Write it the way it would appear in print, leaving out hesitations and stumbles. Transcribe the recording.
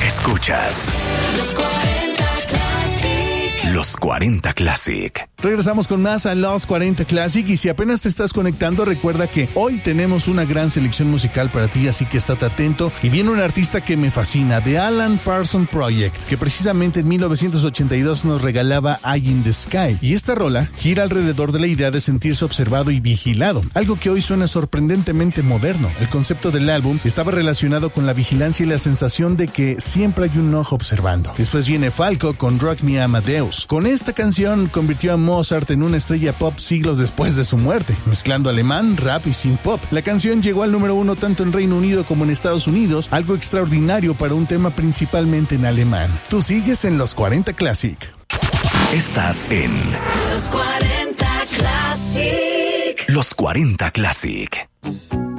Escuchas Los 40 Classic. Los 40 Classic. Regresamos con más a Los 40 Classic, y si apenas te estás conectando, recuerda que hoy tenemos una gran selección musical para ti, así que estate atento. Y viene un artista que me fascina, The Alan Parsons Project, que precisamente en 1982 nos regalaba Eye in the Sky. Y esta rola gira alrededor de la idea de sentirse observado y vigilado, algo que hoy suena sorprendentemente moderno. El concepto del álbum estaba relacionado con la vigilancia y la sensación de que siempre hay un ojo observando. Después viene Falco con Rock Me Amadeus. Con esta canción convirtió a Mozart en una estrella pop siglos después de su muerte, mezclando alemán, rap y synth pop. La canción llegó al número 1 tanto en Reino Unido como en Estados Unidos, algo extraordinario para un tema principalmente en alemán. Tú sigues en Los 40 Classic. Estás en Los 40 Classic. Los 40 Classic.